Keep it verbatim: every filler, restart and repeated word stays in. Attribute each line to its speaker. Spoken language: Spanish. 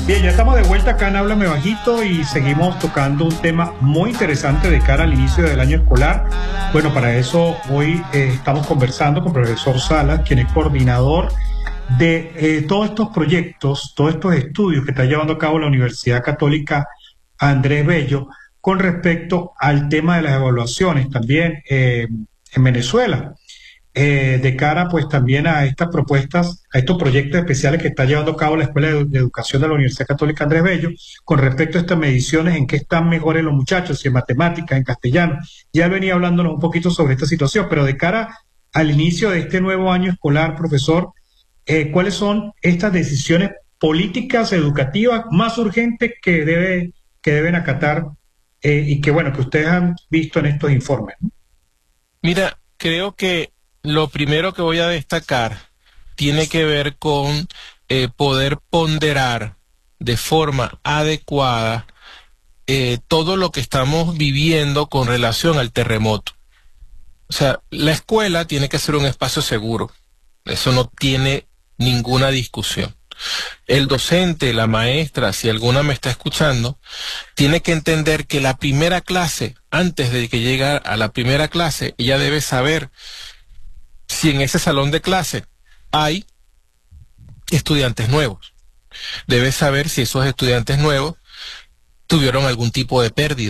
Speaker 1: Bien, ya estamos de vuelta acá en Háblame Bajito y seguimos tocando un tema muy interesante de cara al inicio del año escolar. Bueno, para eso hoy eh, estamos conversando con el profesor Salas, quien es coordinador de eh, todos estos proyectos, todos estos estudios que está llevando a cabo la Universidad Católica Andrés Bello con respecto al tema de las evaluaciones también eh, en Venezuela. Eh, de cara pues también a estas propuestas, a estos proyectos especiales que está llevando a cabo la Escuela de, de Educación de la Universidad Católica Andrés Bello, con respecto a estas mediciones, en qué están mejores los muchachos, si en matemáticas, en castellano. Ya venía hablándonos un poquito sobre esta situación, pero de cara al inicio de este nuevo año escolar, profesor, eh, ¿cuáles son estas decisiones políticas educativas más urgentes que, debe, que deben acatar eh, y que, bueno, que ustedes han visto en estos informes, ¿no?
Speaker 2: Mira, creo que lo primero que voy a destacar tiene que ver con eh, poder ponderar de forma adecuada eh, todo lo que estamos viviendo con relación al terremoto. O sea, la escuela tiene que ser un espacio seguro. Eso no tiene ninguna discusión. El docente, la maestra, si alguna me está escuchando, tiene que entender que la primera clase, antes de que llegue a la primera clase, ella debe saber si en ese salón de clase hay estudiantes nuevos. Debe saber si esos estudiantes nuevos tuvieron algún tipo de pérdida.